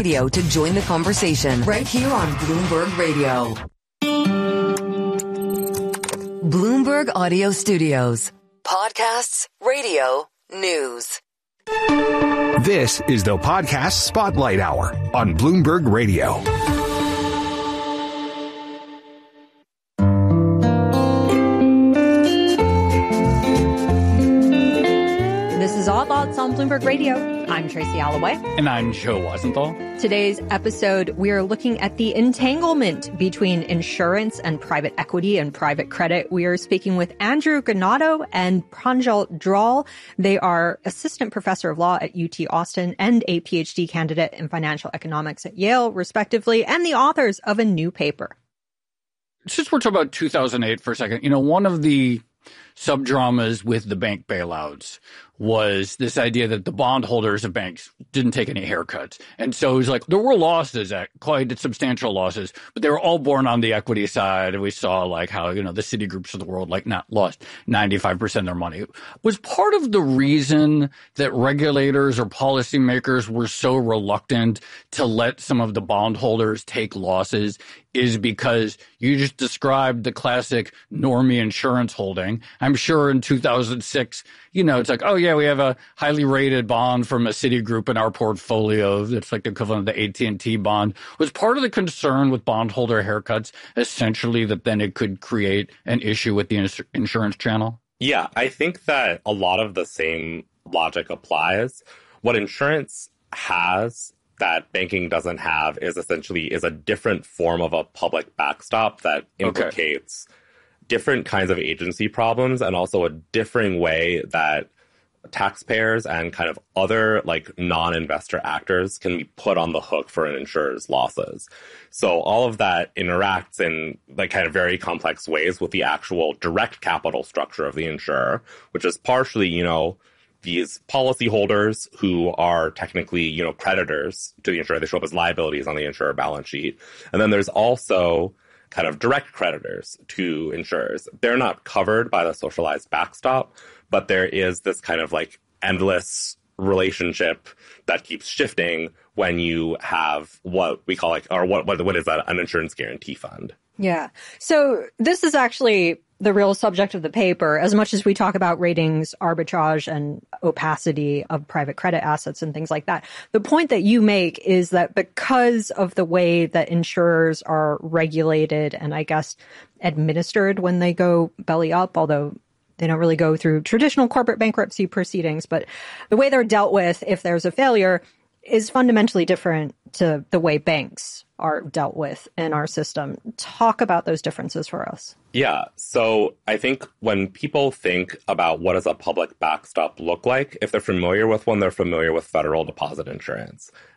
Radio to join the conversation right here on Bloomberg Radio. Bloomberg Audio Studios. Podcasts, radio, news. This is the Podcast Spotlight Hour on Bloomberg Radio. This is All Thoughts on Bloomberg Radio. I'm Tracy Alloway. And I'm Joe Weisenthal. Today's episode, we are looking at the entanglement between insurance and private equity and private credit. We are speaking with Andrew Ganado and Pranjal Dral. They are assistant professor of law at UT Austin and a PhD candidate in financial economics at Yale, respectively, and the authors of a new paper. Since we're talking about 2008 for a second, one of the subdramas with the bank bailouts was this idea that the bondholders of banks didn't take any haircuts. And so it was like there were losses, quite substantial losses, but they were all borne on the equity side. And we saw like how, the Citigroups of the world not lost 95% of their money. Was part of the reason that regulators or policymakers were so reluctant to let some of the bondholders take losses is because you just described the classic normie insurance holding. I'm sure in 2006, it's like, oh, yeah, we have a highly rated bond from a Citigroup in our portfolio. That's like the equivalent of the AT&T bond. Was part of the concern with bondholder haircuts essentially that then it could create an issue with the insurance channel? Yeah, I think that a lot of the same logic applies. What insurance has that banking doesn't have is a different form of a public backstop that implicates different kinds of agency problems and also a differing way that taxpayers and kind of other non-investor actors can be put on the hook for an insurer's losses. So all of that interacts in kind of very complex ways with the actual direct capital structure of the insurer, which is partially, these policyholders who are technically, creditors to the insurer. They show up as liabilities on the insurer balance sheet. And then there's also kind of direct creditors to insurers. They're not covered by the socialized backstop, but there is this kind of endless relationship that keeps shifting when you have what we call what is that? An insurance guarantee fund. Yeah. So this is actually the real subject of the paper, as much as we talk about ratings, arbitrage, and opacity of private credit assets and things like that. The point that you make is that because of the way that insurers are regulated and I guess administered when they go belly up, although they don't really go through traditional corporate bankruptcy proceedings, but the way they're dealt with if there's a failure is fundamentally different to the way banks are dealt with in our system. Talk about those differences for us. Yeah. So I think when people think about what does a public backstop look like, if they're familiar with one, they're familiar with federal deposit insurance.